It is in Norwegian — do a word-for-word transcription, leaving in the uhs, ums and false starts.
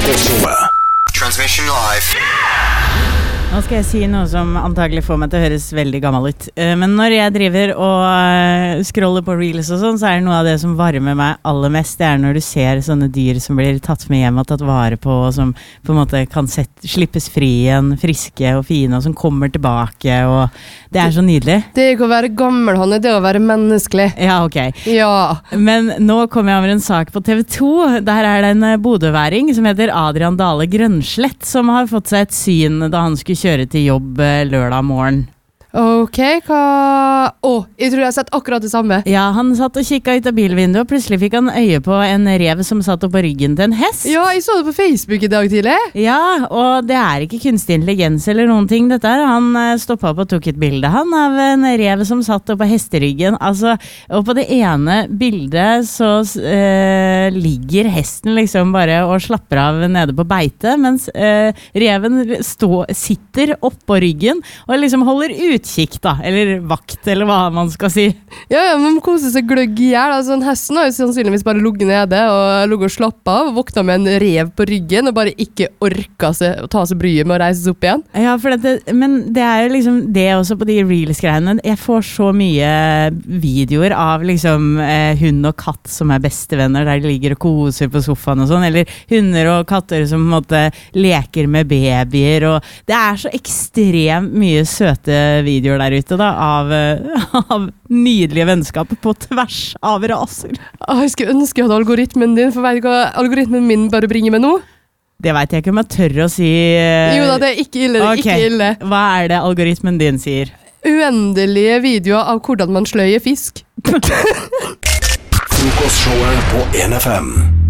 Frokostshowet. Transmission live. Nå skal jeg si noe som antagelig får meg til å høres veldig gammel ut. Men når jeg driver og scroller på reels og sånn, så er det noe av det som varmer meg aller mest. Det er når du ser sånne dyr som blir tatt med hjem og tatt vare på, og som på en måte kan sett, slippes fri igjen, friske og fine, og som kommer tilbake, og det er så nydelig. Det er ikke å være gammel, Hanne, det er å være menneskelig. Ja, ok. Ja. Men nå kommer jeg over en sak på T V to. Der er det en bodøværing som heter Adrian Dale Grønslett, som har fått seg et syn da han skulle kjøre til jobb lørdag morgen. Ok, hva... Åh, jeg tror jeg har sett akkurat det samme. Ja, han satt og kikket ut av bilvinduet, og plutselig fikk han øye på en rev som satt opp på ryggen til en hest. Ja, jeg så det på Facebook i dag tidlig. Ja, og det er ikke kunstig intelligens eller noen ting dette her. Han stoppet opp og tok et bilde han av en rev som satt opp på hesteryggen. Altså, og på det ene bildet så uh, ligger hesten liksom bare og slapper av nede på beite, mens uh, reven stå, sitter opp på ryggen og liksom holder ut utkikk da, eller vakt, eller hva man skal si. Ja, ja, man koser seg gløgg i hjel. Altså, en hesten har jo sannsynligvis bare ligget nede og ligget og slappet av, og våknet med en rev på ryggen, og bare ikke orket seg å ta seg bryet med å reise seg opp igjen. Ja, for det, men det er jo liksom det også på de reels-greiene. Jeg får så mye videoer av liksom eh, hund og katt som er bestevenner, der de ligger og koser på sofaen og sånn, eller hunder og katter som på en måte leker med babyer, og det er så ekstremt mye søte videoer videoer der ute da, av, av nydelige vennskap på tvers av raser. Jeg skulle ønske jeg hadde algoritmen din, for vet du hva algoritmen min bare bringer med nå? Det vet jeg ikke om jeg tør å si. Jo da, det er ikke ille, det er okay. ikke ille. Hva er det algoritmen din sier? Uendelige videoer av hvordan man sløyer fisk. Frokostshowet på en F M.